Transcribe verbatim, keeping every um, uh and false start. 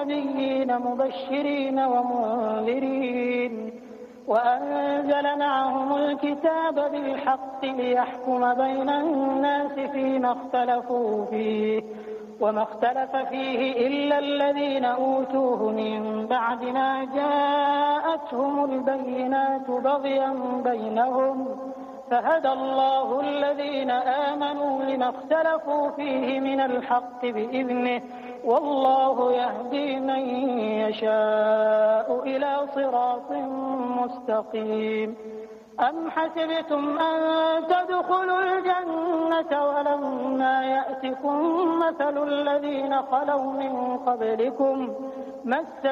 نبيين مبشرين ومنذرين وأنزل معهم الكتاب بالحق ليحكم بين الناس فيما اختلفوا فيه وما اختلف فيه إلا الذين أوتوه من بعد ما جاءتهم البينات بغيا بينهم فهدى الله الذين آمنوا لما اختلفوا فيه من الحق بإذنه والله يهدي من يشاء إلى صراط مستقيم. أم حسبتم أن تدخلوا الجنة ولما يأتكم مثل الذين خلوا من قبلكم مس